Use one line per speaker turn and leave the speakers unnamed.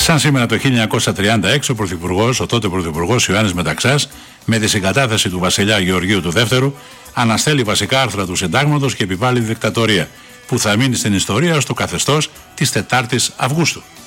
Σαν σήμερα το 1936 ο τότε πρωθυπουργός Ιωάννης Μεταξάς, με τη συγκατάθεση του βασιλιά Γεωργίου του Δεύτερου, αναστέλει βασικά άρθρα του συντάγματος και επιβάλλει δικτατορία, που θα μείνει στην ιστορία ως το καθεστώς της 4ης Αυγούστου.